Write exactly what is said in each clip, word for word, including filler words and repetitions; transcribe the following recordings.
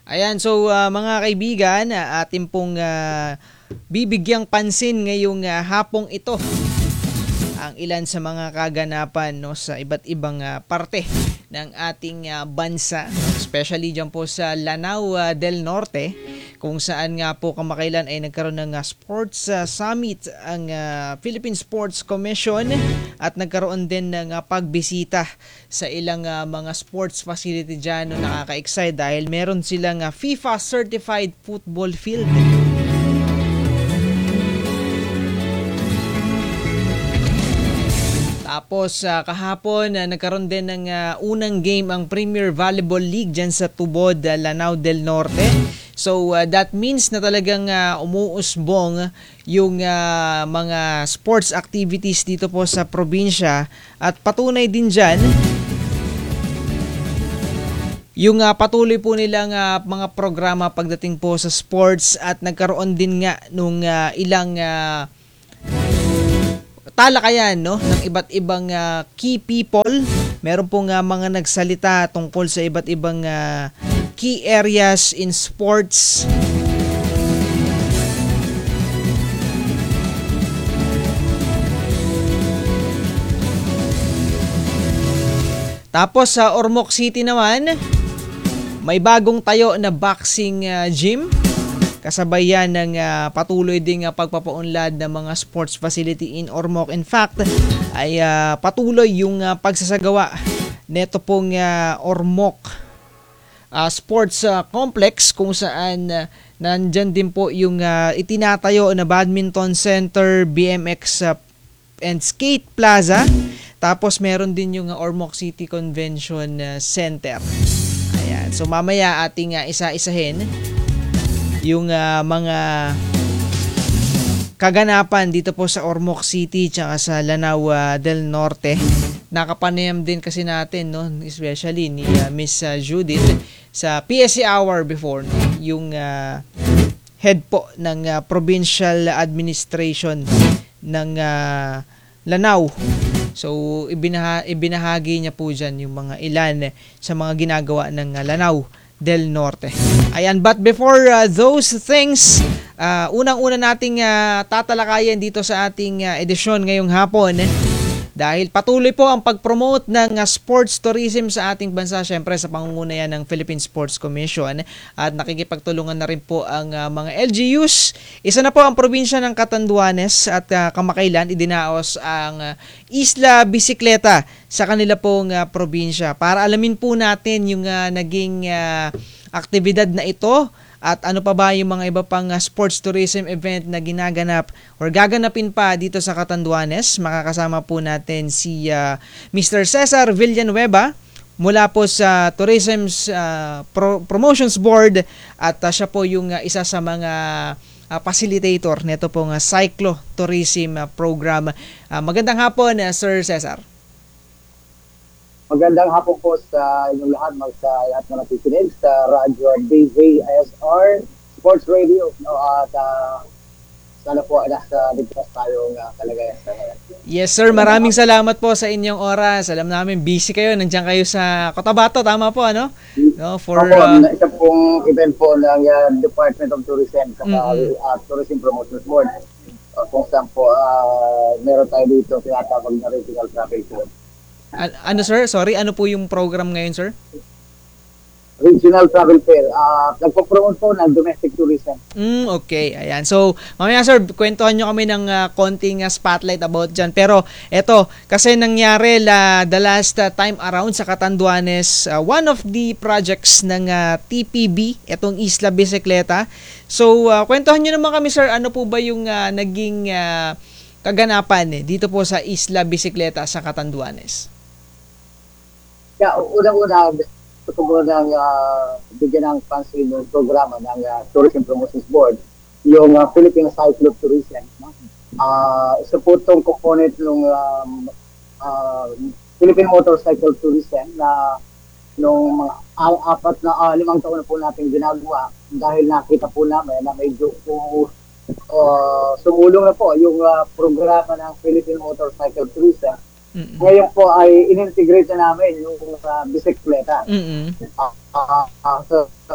Ayan, so uh, mga kaibigan, uh, atin pong uh, bibigyang pansin ngayong uh, hapong ito ang ilan sa mga kaganapan no, sa iba't ibang uh, parte ng ating uh, bansa, especially dyan po sa Lanao uh, del Norte, kung saan nga po kamakailan ay nagkaroon ng uh, sports uh, summit ang uh, Philippine Sports Commission at nagkaroon din ng uh, pagbisita sa ilang uh, mga sports facility dyan. No, nakaka-excite dahil meron silang uh, FIFA certified football field. Tapos uh, kahapon uh, nagkaroon din ng uh, unang game ang Premier Volleyball League dyan sa Tubod, uh, Lanao del Norte. So uh, that means na talagang uh, umuusbong yung uh, mga sports activities dito po sa probinsya at patunay din dyan yung uh, patuloy po nilang uh, mga programa pagdating po sa sports at nagkaroon din nga nung uh, ilang uh, talakayan no ng iba't ibang uh, key people. Meron pong uh, mga nagsalita tungkol sa iba't ibang uh, key areas in sports. Tapos sa uh, Ormoc City naman, may bagong tayo na boxing uh, gym. Kasabay yan ng uh, patuloy ding uh, pagpapaunlad ng mga sports facility in Ormoc. In fact, ay uh, patuloy yung uh, pagsasagawa neto pong uh, Ormoc uh, Sports uh, Complex kung saan uh, nandyan din po yung uh, itinatayo na badminton center, B M X uh, and skate plaza. Tapos meron din yung uh, Ormoc City Convention uh, Center. Ayan. So mamaya ating uh, isa-isahin yung uh, mga kaganapan dito po sa Ormoc City tsaka sa Lanao uh, del Norte. Nakapanayam din kasi natin no, especially ni uh, Miss uh, Judith sa P S C Hour before no, yung uh, head po ng uh, Provincial Administration ng uh, Lanao. So ibinaha, ibinahagi niya po dyan yung mga ilan sa mga ginagawa ng uh, Lanao del Norte. Ayan, but before uh, those things, uh, unang-una nating uh, tatalakayan dito sa ating uh, edisyon ngayong hapon dahil patuloy po ang pag-promote ng uh, sports tourism sa ating bansa, syempre sa pangunguna yan ng Philippine Sports Commission at nakikipagtulungan na rin po ang uh, mga L G Us. Isa na po ang probinsya ng Catanduanes at uh, kamakailan idinaos ang uh, Isla Bisikleta sa kanila pong uh, probinsya para alamin po natin yung uh, naging uh, aktibidad na ito at ano pa ba yung mga iba pang uh, sports tourism event na ginaganap or gaganapin pa dito sa Catanduanes. Makakasama po natin si uh, Mister Cesar Villanueva mula po sa Tourism uh, Pro- Promotions Board at uh, siya po yung uh, isa sa mga uh, facilitator nito pong uh, Cyclo Tourism uh, Program. Uh, magandang hapon, uh, Sir Cesar. Magandang hapon po sa inyong lahat, mag sa lahat na nakikinig sa Radyo D J S R Sports Radio. No? At uh, sana po ay nasa ligtas tayong uh, kalagayan sa ngayon. Yes sir, maraming salamat po sa inyong oras. Alam namin busy kayo, nandiyan kayo sa Cotabato, tama po ano? No, for uh, uh, isa pong event po ng uh, Department of Tourism at mm-hmm. uh, Tourism Promotions Board. Uh, kung saan po uh, meron tayo dito tinatawag na Regional Travel Tour. Ano sir? Sorry, ano po yung program ngayon sir? Regional Travel Fair. Uh, nagpo-promote po ng domestic tourism. Mm, okay, ayan. So, mamaya sir, kwentuhan nyo kami ng uh, konting uh, spotlight about dyan. Pero, eto, kasi nangyari la, the last uh, time around sa Catanduanes, uh, one of the projects ng uh, T P B, etong Isla Bisikleta. So, uh, kwentuhan nyo naman kami sir, ano po ba yung uh, naging uh, kaganapan eh, dito po sa Isla Bisikleta sa Catanduanes? Yeah, unang-una, gusto ko muna uh, bigyan ng pansin ng programa ng uh, Tourism Promotions Board, yung uh, Philippine Cyclo Tourism. No? Uh, isa po itong component ng um, uh, Philippine Motorcycle Tourism na nung mga uh, apat na uh, limang taon na po natin ginagawa dahil nakita po namin na medyo po uh, sumulong na po yung uh, programa ng Philippine Motorcycle Tourism. Mm-mm. Ngayon po ay in-integrate na namin yung uh, bisikleta. Mm-mm. Uh, uh, uh, so, uh,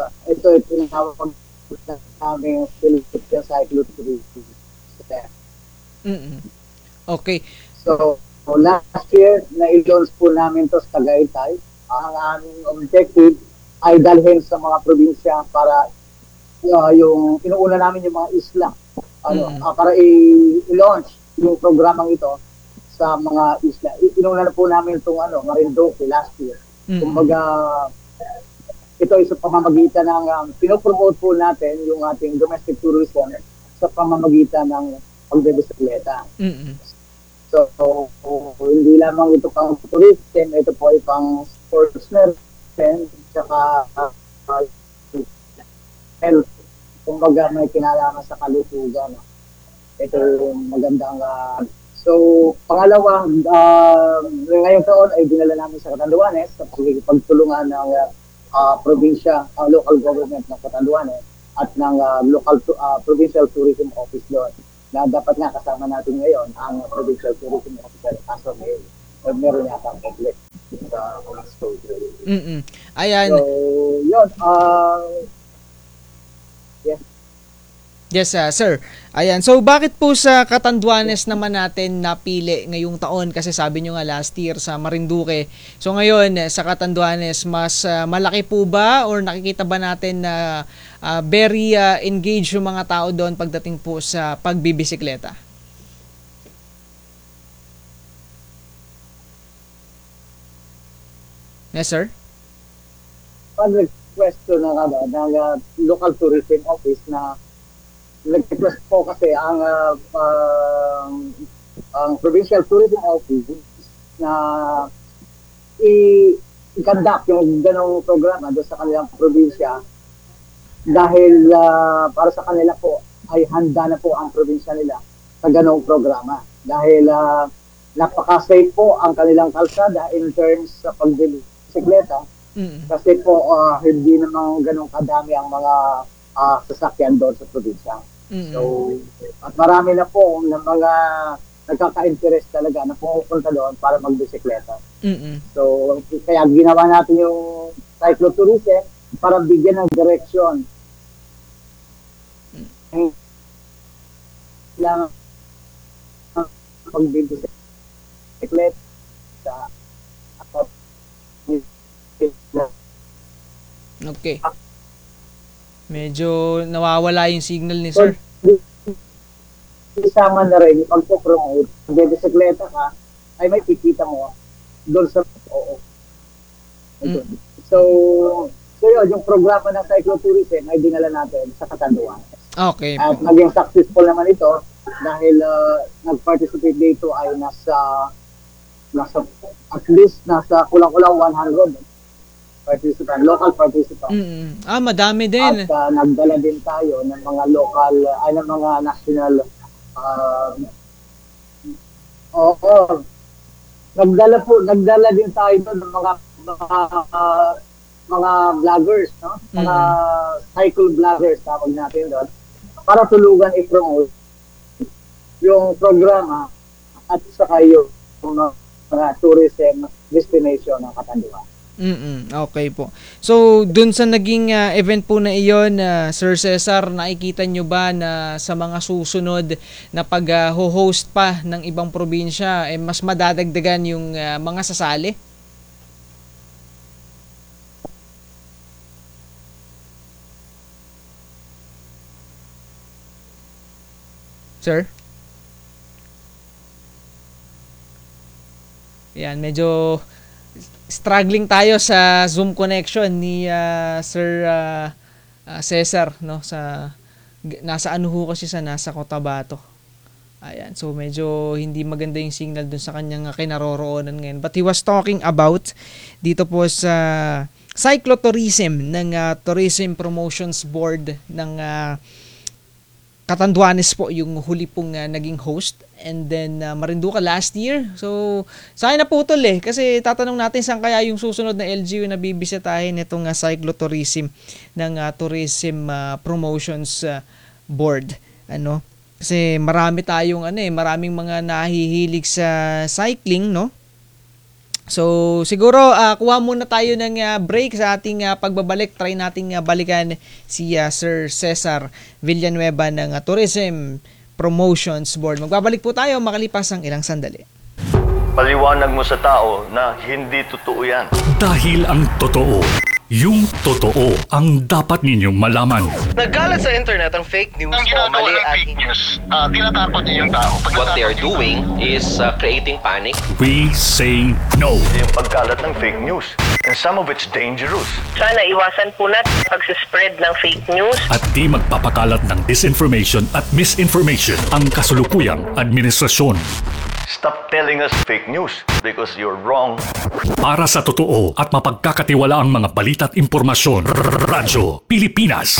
ito ay tinawag namin Philippine Cyclotourism. Mm. Okay. So, last year, na-launch po namin to sa Tagaytay. Ang aming objective ay dalhin sa mga probinsya para uh, yung inuuna namin yung mga isla ano Mm. uh, para i- i-launch yung programang ito sa mga isla. I- Inuuna na po namin itong ano, Marinduque last year. Mm. Kumbaga, ito ay sa pamamagitan ng um, pinopromote po natin yung ating domestic tourism sa pamamagitan ng pagbibisikleta. Mm. So, hindi lamang ito pang tourism, ito po ay pang sports medicine, tsaka uh, health. Kumbaga may kinalaman sa kalusugan. Ito yung magandang... Uh, so, pangalawa, uh, ngayong taon ay dinala namin sa Catanduanes sa pagtulungan ng uh, uh, probinsya, uh, local government ng Catanduanes at ng uh, local uh, provincial tourism office doon. Na dapat nga kasama natin ngayon ang provincial tourism officer kaso may meron yata ang conflict sa uh, Mm. Ayan. So, yun. Uh, yes. Yes, uh, sir. Ayan. So, bakit po sa Catanduanes naman natin napili ngayong taon? Kasi sabi nyo nga last year sa Marinduque. So, ngayon sa Catanduanes, mas uh, malaki po ba or nakikita ba natin na uh, very uh, engaged yung mga tao doon pagdating po sa pagbibisikleta? Yes, sir? Pag-request ko ng, ano, ng uh, local tourism office na nag-request po kasi ang uh, uh, ang provincial tourism office na i- i-conduct yung ganong programa doon sa kanilang probinsya dahil uh, para sa kanila po ay handa na po ang probinsya nila sa ganong programa dahil uh, napaka-safe po ang kanilang kalsada in terms sa pagbibisikleta. Mm. Kasi po, uh, hindi naman ganun kadami ang mga uh, sasakyan doon sa probinsya. Mm. So, at marami na po ng mga nagkaka-interest talaga na pupunta doon para magbisikleta. Mm. So, kaya ginawa natin yung cyclotourism para bigyan ng direksyon. Mm. Lang pagbibisikleta sa Okay. Medyo nawawala yung signal ni sir. Isama na rin yung pagpo-promote, bisikleta ka, ay may kikita mo doon sa oo. Mm. So, so yun, yung programa ng cyclotourism ay dinala natin sa Catanduanes. Okay At po. naging successful naman ito dahil uh, nag-participate dito ay nasa nasa at least nasa kulang-kulang one hundred participant, local participant. Mm. Ah, madami din. At uh, nagdala din tayo ng mga local, ay ng mga national, uh, oo, nagdala po, nagdala din tayo doon ng mga, mga, uh, mga vloggers, no? Mga cycle vloggers, tawag natin doon, para tulungan i-promote yung programa at saka yung mga, mga tourism destination ng Catanduanes. Mm. Okay po. So, dun sa naging uh, event po na iyon, uh, Sir Cesar, nakikita nyo ba na sa mga susunod na pag-host uh, pa ng ibang probinsya, eh, mas madadagdagan yung uh, mga sasali? Sir? Yan, medyo struggling tayo sa Zoom connection ni uh, Sir uh, uh, Cesar, no, sa nasa ano ho kasi sa nasa Cotabato. Ayan, so medyo hindi maganda yung signal dun sa kanyang uh, kinaroroonan ngayon. But he was talking about dito po sa cyclotourism ng uh, Tourism Promotions Board ng uh, Catanduanes po yung huli pong uh, naging host, and then uh, Marinduque last year. So sayang na putol eh kasi tatanong natin saan kaya yung susunod na L G U na bibisitahin itong uh, cyclotourism ng uh, Tourism uh, Promotions uh, Board. Ano? Kasi marami tayong ano eh, maraming mga nahihilig sa cycling, no? So siguro uh, kuha muna tayo ng uh, break sa ating uh, pagbabalik. Try nating uh, balikan si uh, Sir Cesar Villanueva ng uh, Tourism Promotions Board. Magbabalik po tayo makalipas ang ilang sandali. Paliwanag mo sa tao na hindi totoo yan. Dahil ang totoo, yung totoo ang dapat ninyong malaman. Nagkalat sa internet ang fake news Ang o ginagawa mali ng at fake news, uh, tinatakot niyo yung tao. What they are doing is uh, creating panic. We say no. Yung pagkalat ng fake news. And some of it's dangerous. Sana iwasan po natin pag-spread ng fake news. At di magpapakalat ng disinformation at misinformation ang kasulukuyang administrasyon. Stop telling us fake news because you're wrong. Para sa totoo at mapagkakatiwalaang mga balita at impormasyon, Radyo Pilipinas.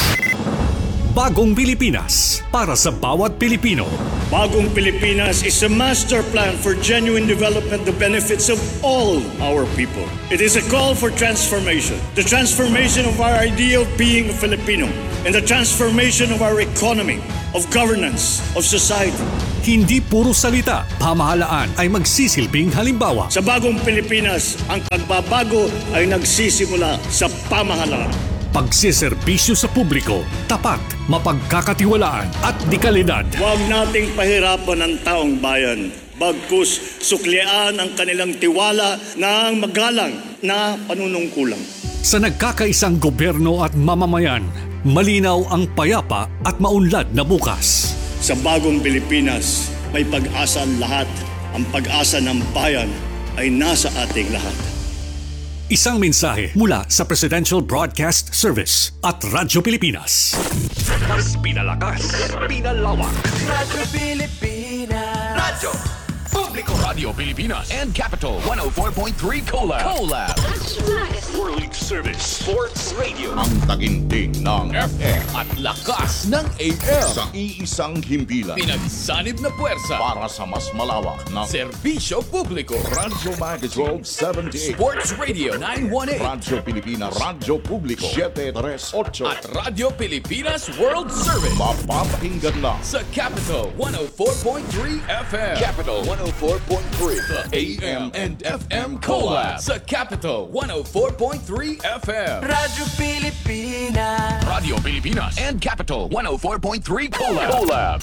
Bagong Pilipinas para sa bawat Pilipino. Bagong Pilipinas is a master plan for genuine development that benefits of all our people. It is a call for transformation. The transformation of our idea of being a Filipino and the transformation of our economy, of governance, of society. Hindi puro salita, pamahalaan ay magsisilbing halimbawa. Sa Bagong Pilipinas, ang pagbabago ay nagsisimula sa pamahalaan. Pagsiservisyo sa publiko, tapat, mapagkakatiwalaan at dekalidad. Huwag nating pahirapan ang taong bayan. Bagkus suklian ang kanilang tiwala ng magalang na panunungkulang. Sa nagkakaisang gobyerno at mamamayan, malinaw ang payapa at maunlad na bukas. Sa Bagong Pilipinas, may pag-asa ang lahat. Ang pag-asa ng bayan ay nasa ating lahat. Isang mensahe mula sa Presidential Broadcast Service at Radyo Pilipinas. Mas pinalakas, pinalawak. Radyo Pilipinas. Radyo Publiko Radio Pilipinas and Capital one oh four point three Collab. Collab. World Service Sports Radio. Ang taginting ng F M at lakas ng A M. sa iisang himpilan Pinagsanib na puwersa. para sa mas malawak na Serbisyo Publiko. Radyo Magazine twelve seventy-eight, Sports Radio nine one eight. Radyo Pilipinas, Radyo Publiko seven thirty-eight, At Radyo Pilipinas World Service. mapapakinggan na Sa Capital one oh four point three F M. Capital one oh four point three. The A M and F M Collab. Sa Capital one oh four point three F M. Radyo Pilipinas. Radio Pilipinas and Capital one oh four point three Collab. Collab.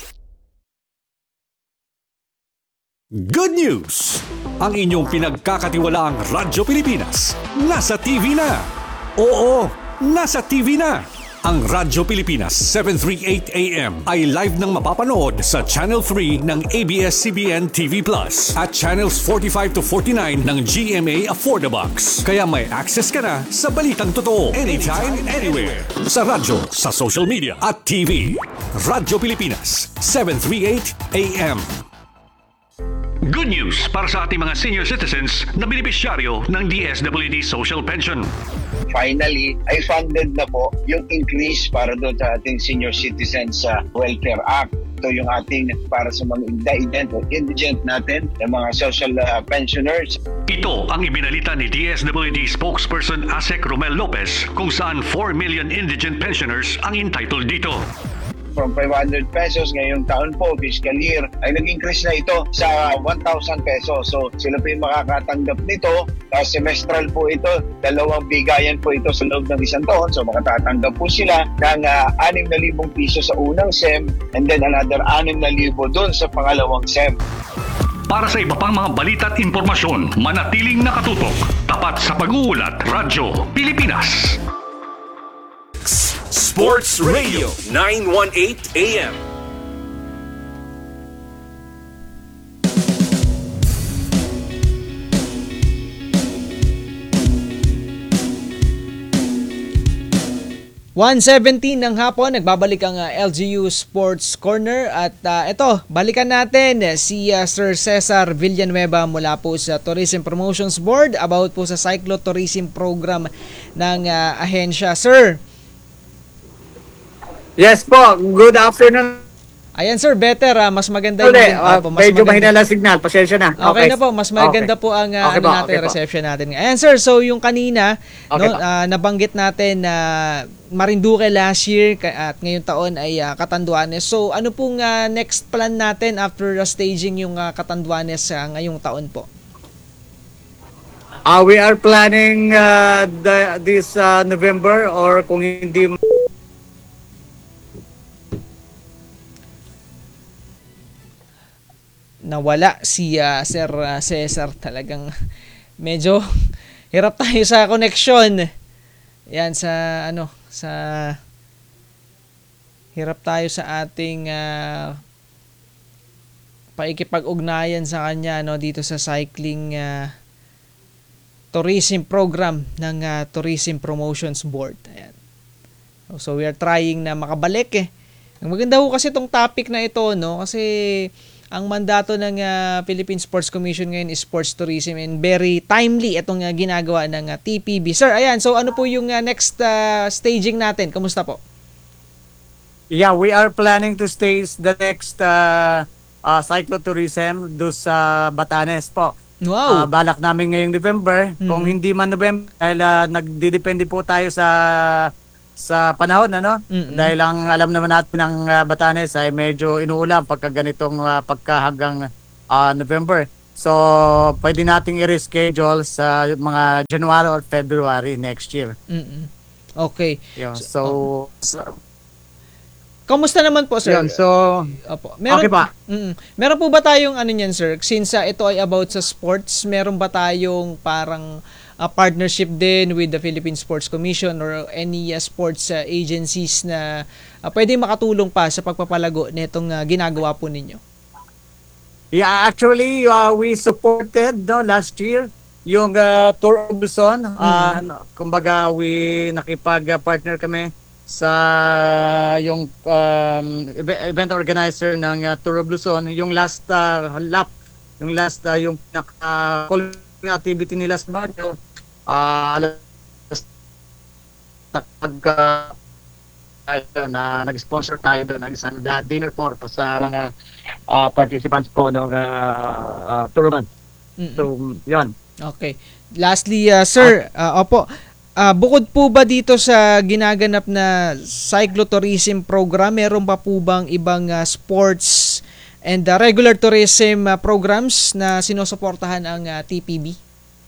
Good news! Ang inyong pinagkakatiwalaang Radyo Pilipinas nasa T V na. Oo, nasa T V na. Ang Radyo Pilipinas seven thirty-eight A M ay live nang mapapanood sa Channel three ng A B S C B N T V Plus at Channels forty-five to forty-nine ng G M A Affordabox. Kaya may access ka na sa balitang totoo anytime, anywhere. Sa radyo, sa social media at T V. Radyo Pilipinas seven thirty-eight A M. Good news para sa ating mga senior citizens na benepisyaryo ng D S W D Social Pension. Finally, ay funded na po yung increase para doon sa ating Senior Citizens uh, Welfare Act. Ito yung ating para sa mga indigent o indigent natin, yung mga social uh, pensioners. Ito ang ibinalita ni D S W D spokesperson Asek Romel Lopez kung saan four million indigent pensioners ang entitled dito. From five hundred pesos ngayong taon po, fiscal year, ay nag-increase na ito sa one thousand pesos. So sila po yung makakatanggap nito. Uh, semestral po ito, dalawang bigayan po ito sa loob ng isang taon. So makatatanggap po sila ng uh, six thousand piso sa unang S E M and then another six thousand doon sa pangalawang S E M. Para sa iba pang mga balita at impormasyon, manatiling nakatutok. Tapat sa pag-uulat, Radyo Pilipinas. Sports Radio nine eighteen A M. one seventeen ng hapon, nagbabalik ang uh, L G U Sports Corner at uh, ito, balikan natin uh, si uh, Sir Cesar Villanueva mula po sa Tourism Promotions Board about po sa Cyclotourism Program ng uh, ahensya. Sir, Yes po, good afternoon. ayan sir, better ah, mas maganda Ulit, yung uh, Opo, mas medyo maganda- mahina lang signal, pasensya na. Okay, na po, mas maganda Okay. po ang uh, Okay ano po, natin, okay po. reception natin. Ayan sir, so yung kanina, Okay no, po. ah, nabanggit natin na Marinduque last year ka- at ngayong taon ay ah, Catanduanes. So ano pong ah, next plan natin after ah, staging yung ah, Catanduanes ah, ngayong taon po? Uh, we are planning uh, the, this uh, November or kung hindi nawala si uh, Sir uh, Cesar. Talagang medyo hirap tayo sa connection. Yan sa ano, sa hirap tayo sa ating uh, paikipag-ugnayan sa kanya no dito sa cycling uh, tourism program ng uh, Tourism Promotions Board. Ayan. So we are trying na makabalik eh. Ang maganda ho kasi itong topic na ito no kasi ang mandato ng uh, Philippine Sports Commission ngayon is sports tourism and very timely itong uh, ginagawa ng uh, T P B. Sir, ayan, so ano po yung uh, next uh, staging natin? Kamusta po? Yeah, we are planning to stage the next uh, uh, cyclotourism do sa Batanes po. Wow. Uh, balak namin ngayong November. Hmm. Kung hindi man November, dahil uh, nagdidepende po tayo sa sa panahon, ano? Mm-mm. Dahil ang alam naman natin ng uh, Batanes ay medyo inuulan pagka ganitong uh, pagka hanggang uh, November. So, pwede nating i-reschedule sa mga January or February next year. Mm-mm. Okay. Yeah, so, oh. so kamusta naman po, sir? Yun, so, Opo. Meron, okay pa. Mm, meron po ba tayong ano niyan, sir? Since uh, ito ay about sa sports, meron ba tayong parang uh, partnership din with the Philippine Sports Commission or any uh, sports uh, agencies na uh, pwede makatulong pa sa pagpapalago nitong uh, ginagawa po ninyo? Yeah, actually, uh, we supported no, last year yung uh, Tour of Luzon. Mm. Uh, kumbaga, we nakipag-partner kami sa yung um, event organizer ng uh, Tour of Luzon, yung last uh, lap, yung last uh, yung naka-call uh, activity nila sa Baguio, uh, nag uh, na nag-sponsor tayo doon ng isang dinner for sa mga uh, participants po ng uh, uh, tournament. Mm-hmm. So, yun. Okay. Lastly, uh, sir, uh, opo, Uh, bukod po ba dito sa ginaganap na cyclotourism program, meron pa po bang ibang uh, sports and uh, regular tourism uh, programs na sinusuportahan ang uh, T P B?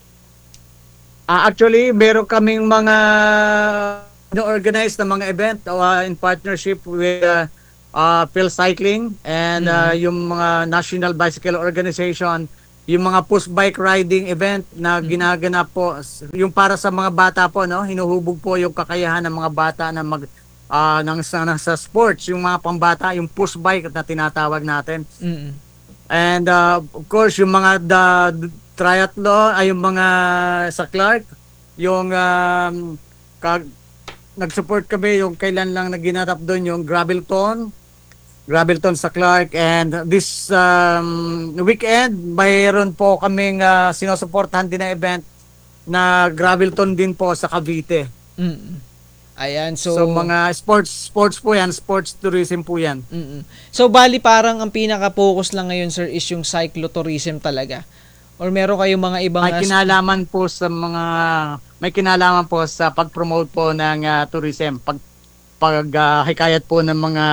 Uh, actually, meron kaming mga organized na mga event uh, in partnership with uh, uh, Phil Cycling and uh, mm-hmm. yung mga National Bicycle Organization, yung mga push bike riding event na ginaganap po, yung para sa mga bata po, no, hinuhubog po yung kakayahan ng mga bata na mag uh, ng sa, sa sports, yung mga pambata, yung push bike na tinatawag natin. Mm-hmm. And uh, of course, yung mga the, the triathlon, ay yung mga sa Clark, yung um, kag, nag-support kami yung kailan lang na ginarap doon yung Gravelton, Gravelton sa Clark, and this um, weekend mayroon po kaming uh, sinusuportahan din na event na Gravelton din po sa Cavite. Mm-mm. Ayan, so, so mga sports sports po yan, sports tourism po yan. Mm-mm. So bali parang ang pinaka-focus lang ngayon, sir, is yung cyclotourism talaga? Or meron kayong mga ibang may kinalaman po sa mga may kinalaman po sa pag-promote po ng uh, tourism, pag pag uh, hikayat po ng mga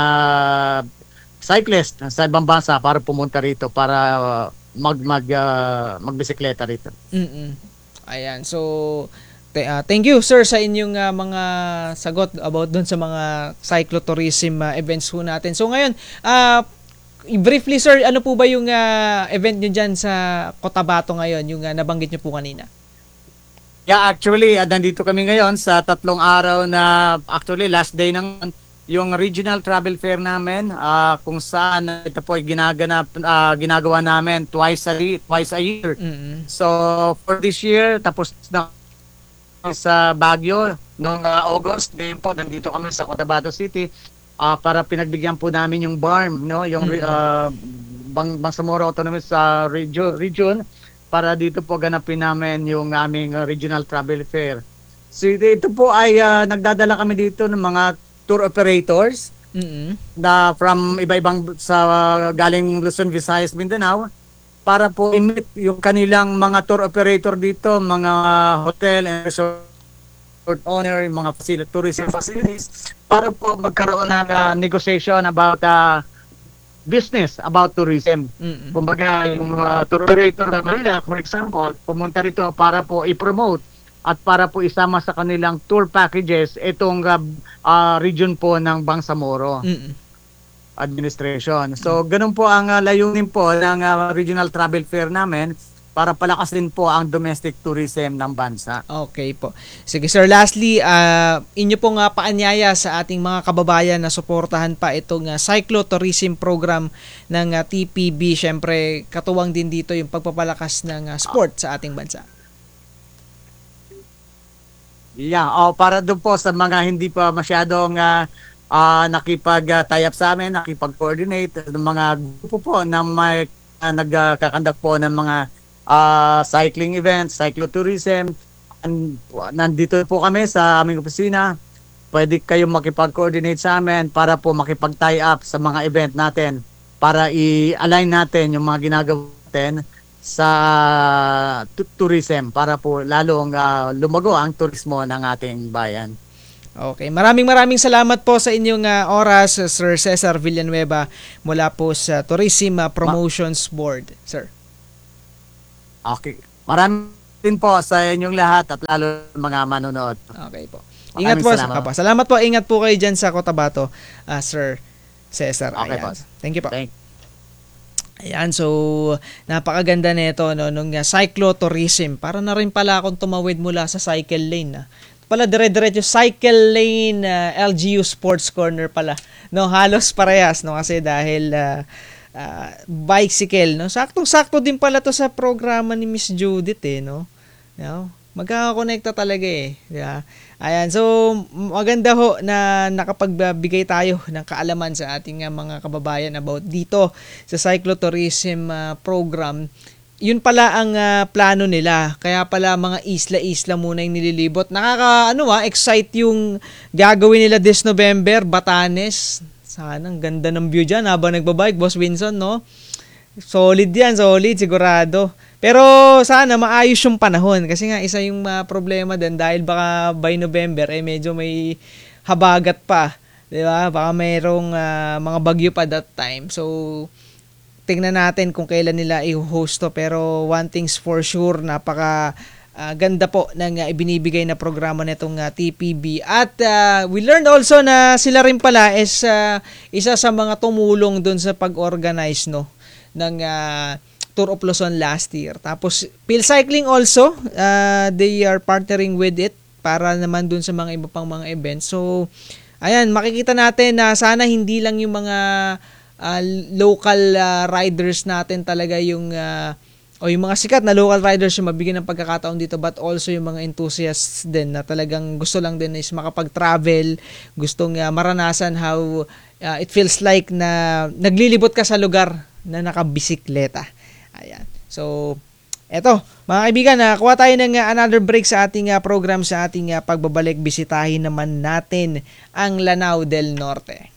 cyclist sa ibang bansa para pumunta rito para uh, mag mag uh, magbisikleta rito. Mm. Ayan. So te, uh, thank you, sir, sa inyong uh, mga sagot about doon sa mga cyclotourism uh, events po natin. So ngayon, uh, briefly, sir, ano po ba yung uh, event niyo diyan sa Cotabato ngayon, yung uh, nabanggit niyo po kanina? Yeah, actually, uh, nandito kami ngayon sa tatlong araw na actually last day ng yung regional travel fair namin, uh, kung saan ito po ay ginaganap, uh, ginagawa namin twice a, twice a year. Mm-hmm. So, for this year, tapos na sa Baguio, noong uh, August, ngayon po, nandito kami sa Cotabato City uh, para pinagbigyan po namin yung B A R M, no? Yung mm-hmm. uh, Bang, Bangsamoro Autonomous uh, region, region, para dito po ganapin namin yung aming uh, regional travel fair. So, ito po ay uh, nagdadala kami dito ng mga tour operators mm-hmm. na from iba-ibang sa uh, galing Luzon, Visayas, Mindanao para po i-meet yung kanilang mga tour operator dito, mga hotel and resort owner, mga facility, tourism facilities para po magkaroon ng uh, negotiation about uh, business about tourism. Mm-mm. Kumbaga, yung mga tour operator ng Manila, for example, pumunta rito para po i-promote at para po isama sa kanilang tour packages itong uh, uh, region po ng Bangsamoro Mm-mm. administration. So, ganun po ang uh, layunin po ng uh, regional travel fair namin para palakasin po ang domestic tourism ng bansa. Okay po. Sige sir, lastly, uh, inyo pong uh, paanyaya sa ating mga kababayan na suportahan pa itong uh, cyclotourism program ng uh, T P B. Siyempre, katuwang din dito yung pagpapalakas ng uh, sport sa ating bansa. Yeah, oh, para doon po sa mga hindi pa masyadong uh, uh, nakipag-tie up sa amin, nakipag-coordinate, ng mga grupo po na may uh, nagkakandak po ng mga uh, cycling events, cyclotourism. And, uh, nandito po kami sa aming opisina. Pwede kayong makipag-coordinate sa amin para po makipag-tie up sa mga event natin para i-align natin yung mga ginagawa natin sa t- tourism para po lalong uh, lumago ang turismo ng ating bayan. Okay, maraming maraming salamat po sa inyong uh, oras, Sir Cesar Villanueva, mula po sa Tourism uh, Promotions Ma- Board, sir. Okay, maraming din po sa inyong lahat at lalo mga manonood. Okay po. Ingat po. Salamat. Apa, salamat po, ingat po kayo dyan sa Cotabato, uh, Sir Cesar. Okay Ayan. po. Thank you po. Thank Ayan, so napakaganda nito no nung uh, cyclotourism. Para na rin pala akong tumawid mula sa cycle lane na. Pala dire-diretso cycle lane uh, L G U Sports Corner pala. No, halos parehas no kasi dahil uh, uh, bicycle no. Saktong-sakto din pala to sa programa ni Miss Judith eh no. You know, magkakakonekta talaga eh. Yeah. Ayan, so maganda ho na nakapagbigay tayo ng kaalaman sa ating uh, mga kababayan about dito sa cyclotourism uh, program. Yun pala ang uh, plano nila. Kaya pala mga isla-isla muna yung nililibot. Nakaka ano ah, excite yung gagawin nila this November, Batanes. Sana ang ganda ng view diyan habang nagbabike, Boss Winson, no? Solid yan, solid, sigurado. Pero sana maayos yung panahon kasi nga isa yung uh, problema din dahil baka by November eh medyo may habagat pa, 'di ba? Baka mayroong uh, mga bagyo pa that time. So tingnan natin kung kailan nila i-host to, pero one thing's for sure, napaka uh, ganda po ng uh, ibinibigay na programa nitong uh, T P B. At uh, we learned also na sila rin pala is uh, isa sa mga tumulong dun sa pag-organize no ng uh, Tour of Luzon last year. Tapos Phil Cycling also, uh, they are partnering with it para naman dun sa mga iba pang mga events. So ayan, makikita natin na sana hindi lang yung mga uh, local uh, riders natin talaga yung uh, o yung mga sikat na local riders yung mabigyan ng pagkakataon dito, but also yung mga enthusiasts din na talagang gusto lang din is makapag-travel, gustong uh, maranasan how uh, it feels like na naglilibot ka sa lugar na nakabisikleta. Ayan. So, eto, mga kaibigan, na kuha tayo ng uh, another break sa ating uh, program, sa ating uh, pagbabalik. Bisitahin naman natin ang Lanao del Norte.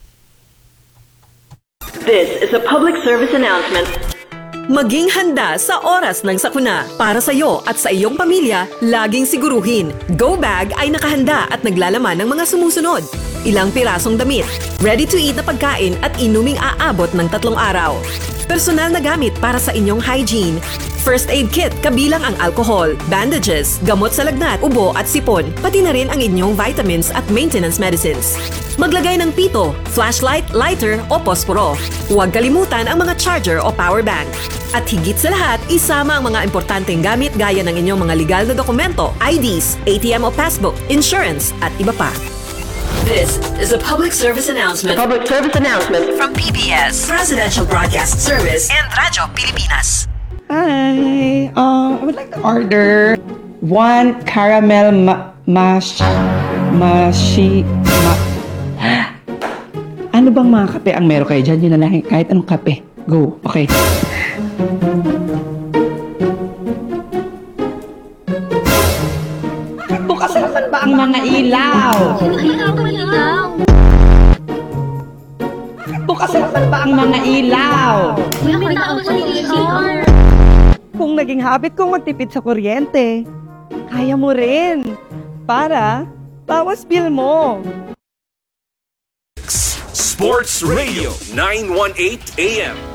This is a public service announcement. Maging handa sa oras ng sakuna. Para sa iyo at sa iyong pamilya, laging siguruhin, Go Bag ay nakahanda at naglalaman ng mga sumusunod. Ilang pirasong damit, ready-to-eat na pagkain at inuming aabot ng tatlong araw. Personal na gamit para sa inyong hygiene. First aid kit kabilang ang alcohol, bandages, gamot sa lagnat, ubo at sipon, pati na rin ang inyong vitamins at maintenance medicines. Maglagay ng pito, flashlight, lighter o posporo. Huwag kalimutan ang mga charger o power bank. At higit sa lahat, isama ang mga importanteng gamit gaya ng inyong mga legal na dokumento, I Ds, A T M o passbook, insurance at iba pa. This is a public service announcement. A public service announcement From P B S, Presidential Broadcast Service, and Radyo Pilipinas. Hi, um, I would like to order one caramel ma- mash, mashi, ma- ano bang mga kape ang meron kayo dyan? Yun na lang, kahit anong kape. Go, okay. Bukas naman ba ang mga ilaw? Bukas naman ba ang mga ilaw? Kung naging habit kong magtipid sa kuryente, kaya mo rin. Para bawas bill mo. Sports Radio nine one eight A M